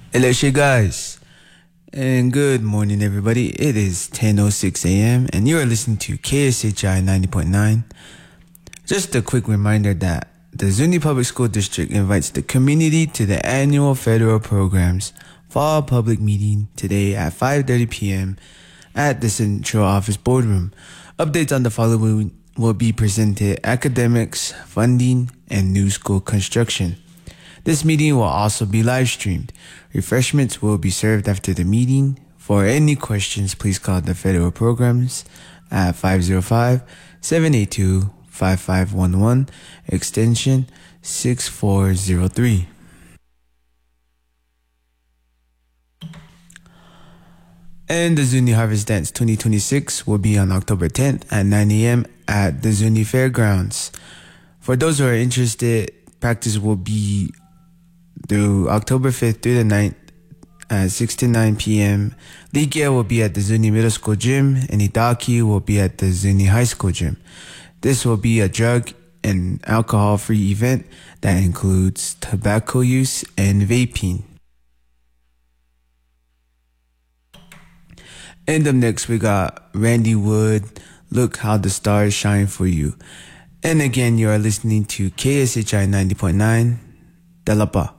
Hello, guys, and good morning, everybody. It is 10:06 a.m. and you are listening to KSHI 90.9. Just a quick reminder that the Zuni Public School District invites the community to the annual federal programs fall public meeting today at 5:30 p.m. at the Central Office Boardroom. Updates on the following will be presented: academics, funding, and new school construction. This meeting will also be live streamed. Refreshments will be served after the meeting. For any questions, please call the federal programs at 505-782-5511, extension 6403. And the Zuni Harvest Dance 2026 will be on October 10th at 9 a.m. at the Zuni Fairgrounds. For those who are interested, practice will be through October 5th through the 9th at 6 to 9 p.m. Ligia will be at the Zuni Middle School Gym, and Itaki will be at the Zuni High School Gym. This will be a drug and alcohol-free event that includes tobacco use and vaping. And up next, we got Randy Wood, Look How the Stars Shine for You. And again, you are listening to KSHI 90.9, Delapa.